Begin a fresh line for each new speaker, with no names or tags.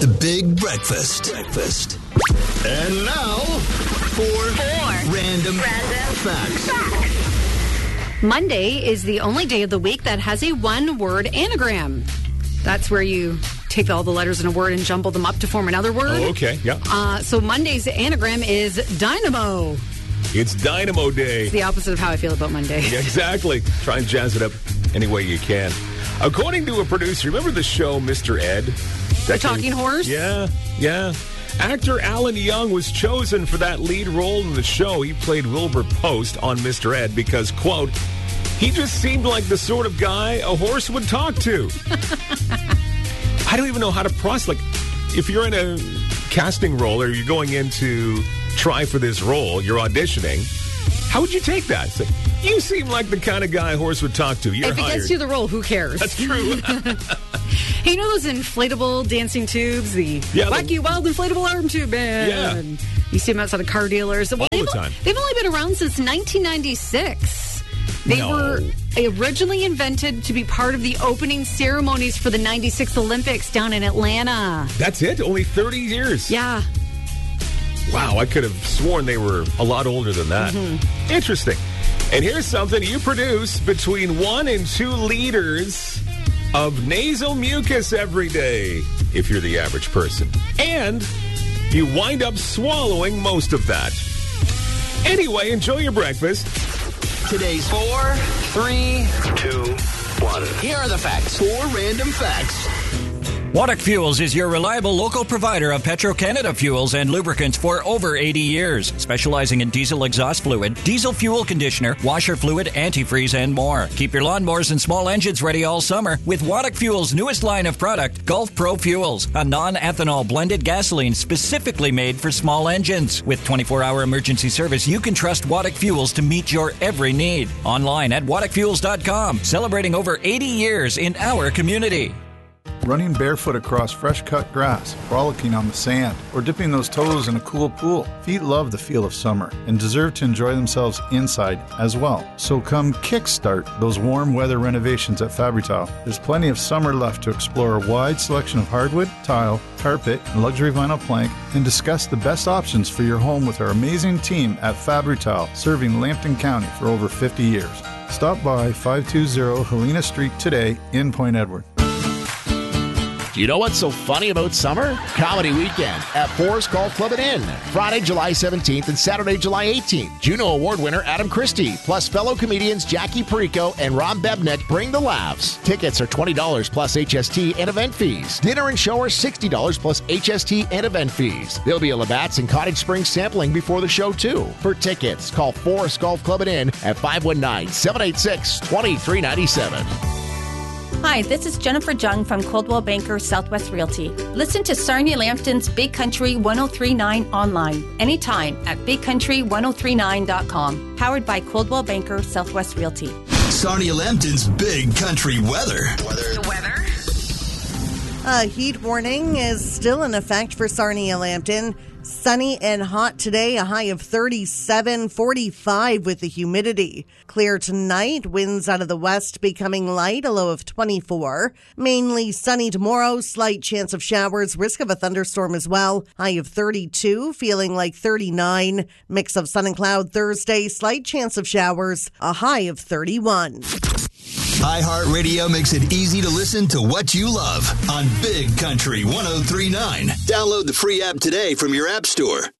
The Big Breakfast. And now, four random facts.
Monday is the only day of the week that has a one-word anagram. That's where you take all the letters in a word and jumble them up to form another word.
Oh, okay, yeah.
So Monday's anagram is dynamo.
It's Dynamo Day.
It's the opposite of how I feel about Monday.
Yeah, exactly. Try and jazz it up any way you can. According to a producer, remember the show Mr. Ed?
The Talking Horse?
Yeah. Actor Alan Young was chosen for that lead role in the show. He played Wilbur Post on Mr. Ed because, quote, he just seemed like the sort of guy a horse would talk to. I don't even know how to process. Like, if you're in a casting role or you're going in to try for this role, you're auditioning, how would you take that? It's like, you seem like the kind of guy a horse would talk to. You're
If it
hired.
gets you the role, who cares?
That's true.
Hey, you know those inflatable dancing tubes? The Wacky Wild Inflatable Arm Tube Band.
Yeah.
You see them outside of car dealers.
All the time.
They've only been around since 1996. They were originally invented to be part of the opening ceremonies for the 96 Olympics down in Atlanta.
That's it? Only 30 years?
Yeah.
Wow, I could have sworn they were a lot older than that.
Mm-hmm.
Interesting. And here's something you produce between 1 and 2 liters of nasal mucus every day, if you're the average person. And you wind up swallowing most of that. Anyway, enjoy your breakfast.
Today's 4, 3, 2, 1. Here are the facts. 4 random facts.
Waddock Fuels is your reliable local provider of Petro-Canada fuels and lubricants for over 80 years, specializing in diesel exhaust fluid, diesel fuel conditioner, washer fluid, antifreeze, and more. Keep your lawnmowers and small engines ready all summer with Waddock Fuels' newest line of product, Gulf Pro Fuels, a non-ethanol blended gasoline specifically made for small engines. With 24-hour emergency service, you can trust Waddock Fuels to meet your every need. Online at waddockfuels.com, celebrating over 80 years in our community.
Running barefoot across fresh-cut grass, frolicking on the sand, or dipping those toes in a cool pool. Feet love the feel of summer and deserve to enjoy themselves inside as well. So come kickstart those warm weather renovations at Fabri-Tile. There's plenty of summer left to explore a wide selection of hardwood, tile, carpet, and luxury vinyl plank, and discuss the best options for your home with our amazing team at Fabri-Tile, serving Lambton County for over 50 years. Stop by 520 Helena Street today in Point Edward.
Do you know what's so funny about summer? Comedy Weekend at Forest Golf Club and Inn. Friday, July 17th and Saturday, July 18th. Juno Award winner Adam Christie, plus fellow comedians Jackie Perico and Ron Bebnick bring the laughs. Tickets are $20 plus HST and event fees. Dinner and show are $60 plus HST and event fees. There'll be a Labatt's and Cottage Springs sampling before the show, too. For tickets, call Forest Golf Club and Inn at 519-786-2397.
Hi, this is Jennifer Jung from Coldwell Banker Southwest Realty. Listen to Sarnia Lambton's Big Country 1039 online, anytime at bigcountry1039.com. Powered by Coldwell Banker Southwest Realty.
Sarnia Lambton's Big Country weather.
The weather?
A heat warning is still in effect for Sarnia Lambton. Sunny and hot today, a high of 37, 45 with the humidity. Clear tonight, winds out of the west becoming light, a low of 24. Mainly sunny tomorrow, slight chance of showers, risk of a thunderstorm as well. High of 32, feeling like 39. Mix of sun and cloud Thursday, slight chance of showers, a high of 31.
iHeartRadio makes it easy to listen to what you love on Big Country 1039. Download the free app today from your app store.